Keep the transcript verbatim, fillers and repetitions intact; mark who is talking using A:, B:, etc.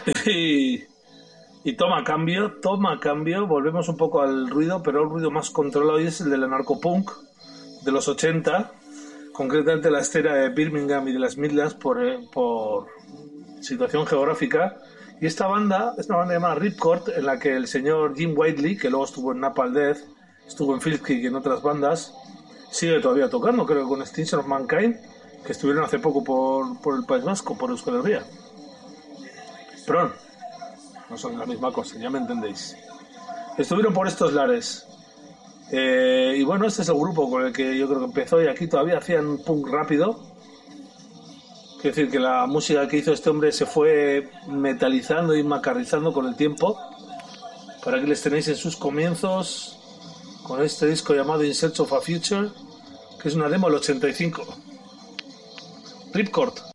A: Y, y toma cambio, toma cambio, volvemos un poco al ruido, pero el ruido más controlado es el del anarcopunk de los ochenta, concretamente la escena de Birmingham y de las Midlands por, eh, por situación geográfica. Y esta banda es una banda llamada Ripcord, en la que el señor Jim Whiteley, que luego estuvo en Napalm Death, estuvo en Filmkick y en otras bandas, sigue todavía tocando, creo que con Extinction of Mankind, que estuvieron hace poco por, por el País Vasco, por Euskal Herria. Pero no son la misma cosa, ya me entendéis. Estuvieron por estos lares. Eh, y bueno, este es el grupo con el que yo creo que empezó, y aquí todavía hacían punk rápido. Quiero decir que la música que hizo este hombre se fue metalizando y macarrizando con el tiempo. Por aquí les tenéis en sus comienzos con este disco llamado In Search of a Future, que es una demo del ochenta y cinco. Ripcord.